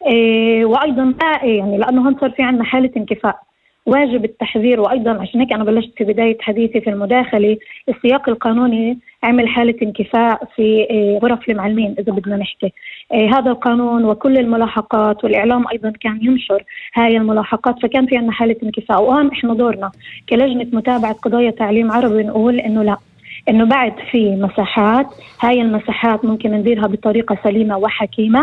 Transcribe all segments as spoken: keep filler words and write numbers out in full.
وأيضا يعني لأنه هون صار في عندنا حالة انكفاء واجب التحذير. وأيضا عشان هيك أنا بلشت في بداية حديثي في المداخلة السياق القانوني عمل حالة انكفاء في غرف المعلمين إذا بدنا نحكي. هذا القانون وكل الملاحقات والإعلام أيضا كان ينشر هاي الملاحقات، فكان في عندنا حالة انكفاء. وآن إحنا دورنا كلجنة متابعة قضايا تعليم عربي نقول إنه لا، إنه بعد في مساحات، هاي المساحات ممكن نديرها بطريقة سليمة وحكيمة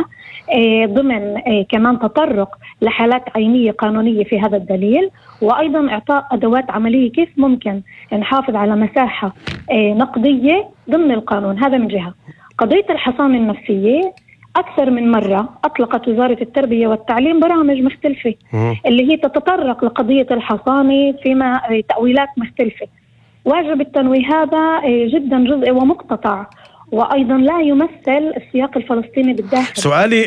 ضمن كمان تطرق لحالات عينية قانونية في هذا الدليل، وأيضا إعطاء أدوات عملية كيف ممكن نحافظ على مساحة نقدية ضمن القانون. هذا من جهة. قضية الحصانة النفسية أكثر من مرة أطلقت وزارة التربية والتعليم برامج مختلفة اللي هي تتطرق لقضية الحصانة فيما تأويلات مختلفة. واجب التنويه هذا جدا جزئي ومقتطع، وأيضا لا يمثل السياق الفلسطيني بالداخل. سؤالي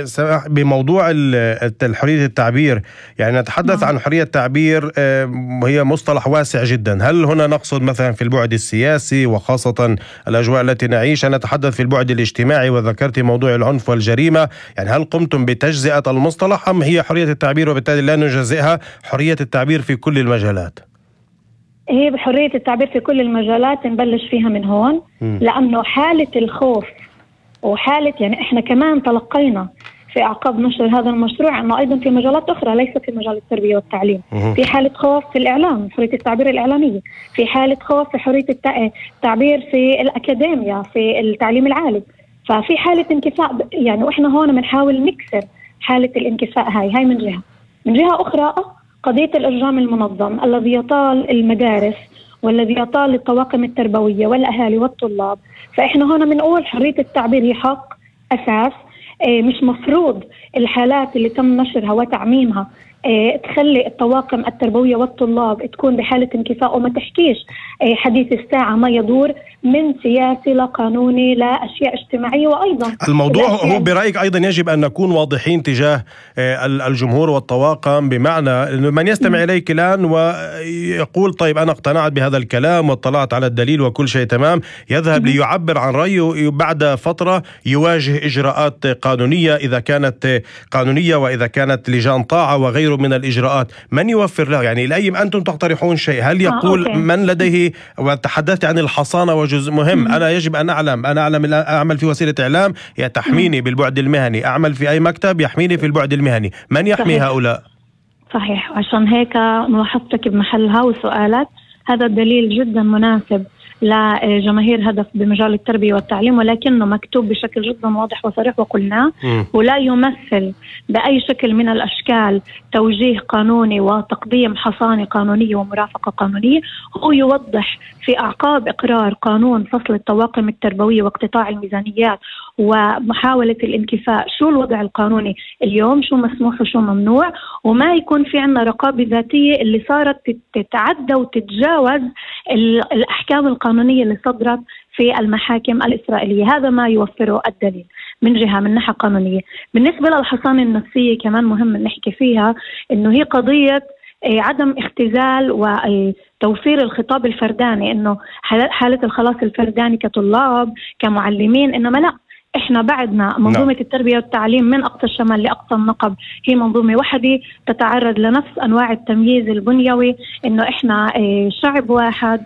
بموضوع حرية التعبير، يعني نتحدث عن حرية التعبير وهي مصطلح واسع جدا. هل هنا نقصد مثلا في البعد السياسي وخاصة الأجواء التي نعيشها؟ نتحدث في البعد الاجتماعي وذكرت موضوع العنف والجريمة، يعني هل قمتم بتجزئة المصطلح أم هي حرية التعبير وبالتالي لا نجزئها حرية التعبير في كل المجالات؟ هي بحرية التعبير في كل المجالات نبلش فيها من هون، لأنه حالة الخوف وحالة يعني إحنا كمان تلقينا في أعقاب نشر هذا المشروع أنه أيضا في مجالات أخرى ليس في مجال التربية والتعليم في حالة خوف في الإعلام، حرية التعبير الإعلامية، في حالة خوف في حرية التعبير في الأكاديمية في التعليم العالي. ففي حالة انكفاء يعني، وإحنا هون بنحاول نكسر حالة الانكفاء هاي هاي من جهة. من جهة أخرى قضية الإجرام المنظم الذي يطال المدارس والذي يطال الطواقم التربوية والأهالي والطلاب. فإحنا هنا بنقول حرية التعبير هي حق أساس، مش مفروض الحالات اللي تم نشرها وتعميمها تخلي الطواقم التربوية والطلاب تكون بحالة انكفاء وما تحكيش حديث الساعة ما يدور من سياسي لقانوني لأشياء اجتماعية. وأيضا الموضوع هو برأيك أيضا يجب أن نكون واضحين تجاه الجمهور والطواقم، بمعنى أنه من يستمع إليك الآن ويقول طيب أنا اقتنعت بهذا الكلام واطلعت على الدليل وكل شيء تمام، يذهب ليعبر عن رأيه، بعد فترة يواجه إجراءات قانونية إذا كانت قانونية وإذا كانت لجان طاعة وغيره من الإجراءات. من يوفر له؟ يعني الأيم أنتم تقترحون شيء، هل يقول آه، من لديه، وتحدثت عن الحصانة وجزء مهم، م- أنا يجب أن أعلم أنا أعلم أعمل في وسيلة إعلام تحميني م- بالبعد المهني، أعمل في أي مكتب يحميني في البعد المهني، من يحمي صحيح. هؤلاء؟ صحيح. عشان هيك ملاحظتك بمحلها وسؤالك هذا الدليل جدا مناسب لجماهير هدف بمجال التربية والتعليم، ولكنه مكتوب بشكل جدا واضح وصريح وقلناه، ولا يمثل بأي شكل من الأشكال توجيه قانوني وتقديم حصانة قانونية ومرافقة قانونية. هو يوضح في أعقاب إقرار قانون فصل الطواقم التربوية واقتطاع الميزانيات ومحاولة الانكفاء شو الوضع القانوني اليوم، شو مسموح وشو ممنوع، وما يكون في عنا رقابة ذاتية اللي صارت تتعدى وتتجاوز الأحكام القانونية اللي صدرت في المحاكم الإسرائيلية. هذا ما يوفره الدليل من جهة من ناحية قانونية. بالنسبة للحصانة النفسية كمان مهم نحكي فيها إنه هي قضية عدم اختزال وتوفير الخطاب الفرداني، إنه حالة الخلاص الفرداني كطلاب كمعلمين، إنما لا، إحنا بعدنا منظومة no. التربية والتعليم من أقصى الشمال لأقصى النقب هي منظومة وحدة تتعرض لنفس أنواع التمييز البنيوي، إنه إحنا شعب واحد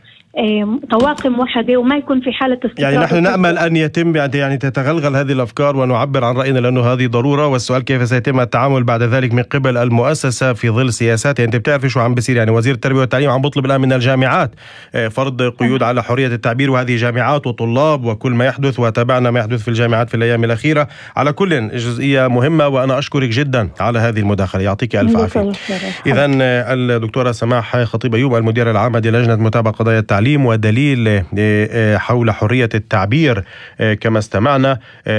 طواقم واحدة وما يكون في حالة استقرار. يعني نحن نأمل أن يتم يعني تتغلغل هذه الأفكار ونعبر عن رأينا لأنه هذه ضرورة، والسؤال كيف سيتم التعامل بعد ذلك من قبل المؤسسة في ظل سياسات. يعني أنت بتعرفي شو عم بيصير، يعني وزير التربية والتعليم عم بيطلب الآن من الجامعات فرض قيود على حرية التعبير، وهذه جامعات وطلاب وكل ما يحدث، وتابعنا ما يحدث في الجامعات في الأيام الأخيرة. على كل جزئية مهمة، وأنا أشكرك جدا على هذه المداخلة، يعطيك ألف عافية. إذن الدكتورة سماح خطيب أيوب المديرة العامة للجنة متابعة قضايا التعليم ودليل حول حرية التعبير كما استمعنا،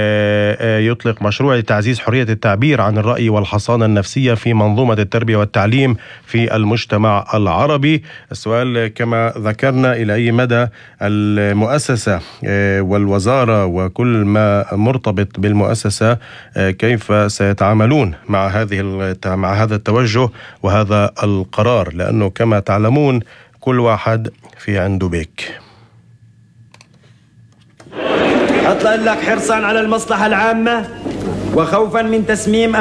يطلق مشروع لتعزيز حرية التعبير عن الرأي والحصانة النفسية في منظومة التربية والتعليم في المجتمع العربي. السؤال كما ذكرنا، إلى أي مدى المؤسسة والوزارة وكل ما مرتبط بالمؤسسة كيف سيتعاملون مع هذه مع هذا التوجه وهذا القرار، لأنه كما تعلمون كل واحد في عنده بيك. أطلق لك حرصا على المصلحة العامة وخوفا من تسميم